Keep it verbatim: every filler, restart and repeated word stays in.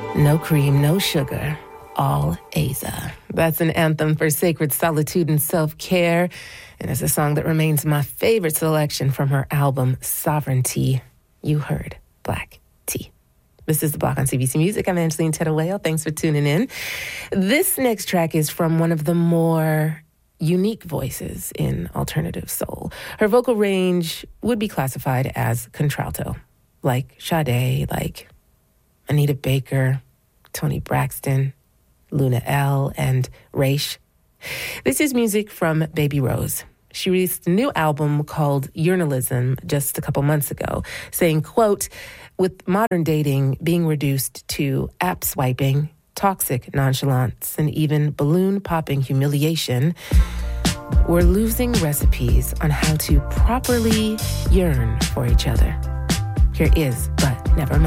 No cream, no sugar, all Aza. That's an anthem for sacred solitude and self-care, and it's a song that remains my favorite selection from her album Sovereignty. You heard Black Tea. This is The Block on C B C Music. I'm Angeline Tettawale. Thanks for tuning in. This next track is from one of the more unique voices in alternative soul. Her vocal range would be classified as contralto, like Sade, like Anita Baker, Toni Braxton, Luna L, and Raish. This is music from Baby Rose. She released a new album called Journalism just a couple months ago, saying, quote, with modern dating being reduced to app swiping, toxic nonchalance, and even balloon-popping humiliation, we're losing recipes on how to properly yearn for each other. Here is But Never Mind.